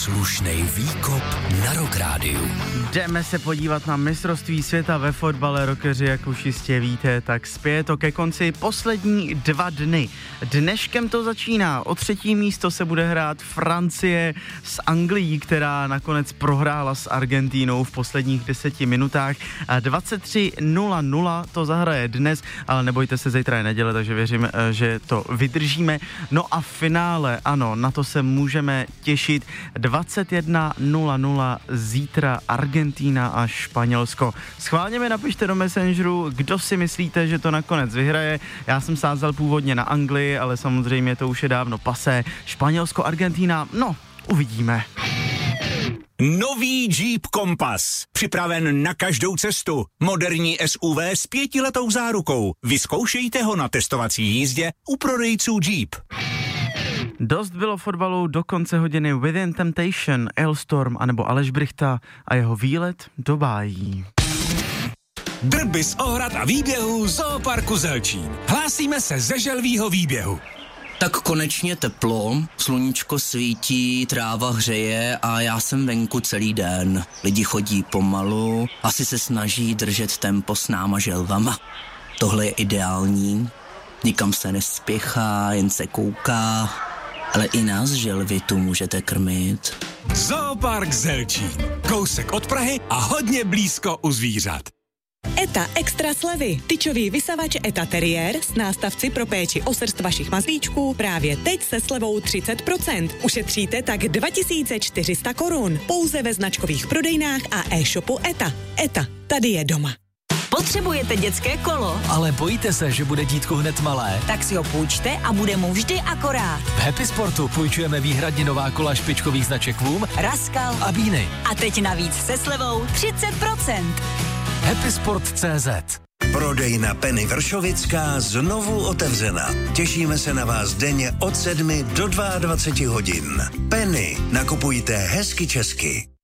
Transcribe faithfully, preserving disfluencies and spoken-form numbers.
slušnej výkop na Rock Rádiu. Jdeme se podívat na mistrovství světa ve fotbale, rockeři, jak už jistě víte, tak spěje to ke konci poslední dva dny. Dneškem to začíná, o třetí místo se bude hrát Francie s Anglií, která nakonec prohrála s Argentínou v posledních deseti minutách. dvacet tři nula nula to zahraje dnes, ale nebojte se, zítra je neděle, takže věřím, že to vydržíme. No a v finále, ano, na to se můžeme těšit. dvacet jedna nula nula zítra Argentína a Španělsko. Schválně mi napište do Messengeru, kdo si myslíte, že to nakonec vyhraje. Já jsem sázel původně na Anglii, ale samozřejmě to už je dávno pasé. Španělsko, Argentína, no, uvidíme. Nový Jeep Compass. Připraven na každou cestu. Moderní S U V s pětiletou zárukou. Vyzkoušejte ho na testovací jízdě u prodejců Jeep. Dost bylo fotbalu do konce hodiny. Within Temptation, Elstorm anebo Aleš Brychta a jeho výlet do bájí. Drby z ohrad a výběhů Zooparku Zelčín. Hlásíme se ze želvýho výběhu. Tak konečně teplo, sluníčko svítí, tráva hřeje a já jsem venku celý den. Lidi chodí pomalu, asi se snaží držet tempo s náma želvama. Tohle je ideální, nikam se nespěchá, jen se kouká, ale i nás želvy tu můžete krmit. Zoopark Zelčín, kousek od Prahy a hodně blízko u zvířat. ETA extra slevy. Tyčový vysavač ETA Terrier s nástavci pro péči o srst vašich mazlíčků právě teď se slevou třicet procent. Ušetříte tak dva tisíce čtyři sta korun. Pouze ve značkových prodejnách a e-shopu ETA. ETA, tady je doma. Potřebujete dětské kolo? Ale bojíte se, že bude dítko hned malé? Tak si ho půjčte a bude mu vždy akorát. V Happy Sportu půjčujeme výhradně nová kola špičkových značek Voom, Raskal a Bíny. A teď navíc se slevou třicet procent. happy sport tečka cé zet. Prodejna Penny Vršovická znovu otevřena. Těšíme se na vás denně od sedmi do dvaceti dvou hodin. Penny, nakupujte hezky česky.